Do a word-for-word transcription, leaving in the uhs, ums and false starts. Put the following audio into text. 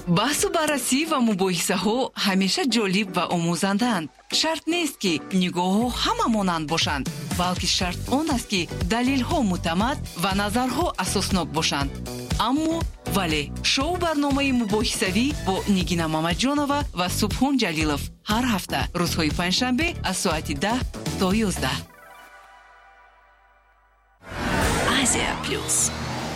баҳсу баррасӣ ва мубоҳисаҳо ҳамеша ҷолиб ва омӯзанданд. шарт нест ки нигоҳҳо ҳама монанд бошанд, балки шарт он аст ки далелҳо муътамад ва назарҳо асоснок бошанд. аммо вале шоу барномаи мубоҳисавӣ бо Нигина Мамаҷонова ва Субҳон Ҷалилов ҳар ҳафта рӯзҳои панҷшанбе аз соати даҳ то ёздаҳ. Азия плюс.